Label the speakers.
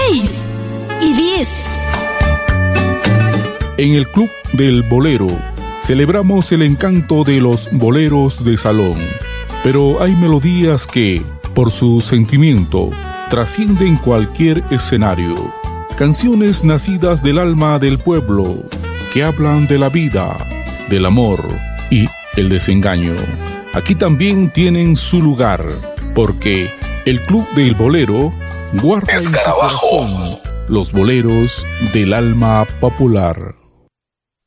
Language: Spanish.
Speaker 1: 6 y 10.
Speaker 2: En el Club del Bolero celebramos el encanto de los boleros de salón, pero hay melodías que, por su sentimiento, trascienden cualquier escenario. Canciones nacidas del alma del pueblo, que hablan de la vida, del amor y el desengaño. Aquí también tienen su lugar, porque el Club del Bolero guarda en su corazón los boleros del alma popular.